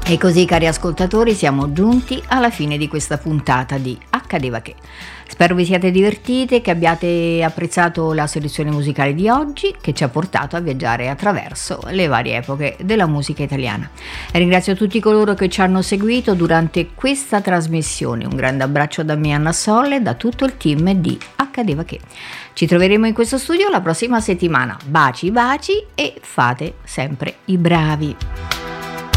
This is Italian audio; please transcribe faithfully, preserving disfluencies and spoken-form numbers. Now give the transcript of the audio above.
E così, cari ascoltatori, siamo giunti alla fine di questa puntata di Accadeva Che. Spero vi siate divertiti e che abbiate apprezzato la selezione musicale di oggi, che ci ha portato a viaggiare attraverso le varie epoche della musica italiana. E ringrazio tutti coloro che ci hanno seguito durante questa trasmissione. Un grande abbraccio da me, Anna Solle, e da tutto il team di Accadeva Che. Ci troveremo in questo studio la prossima settimana. Baci baci e fate sempre i bravi.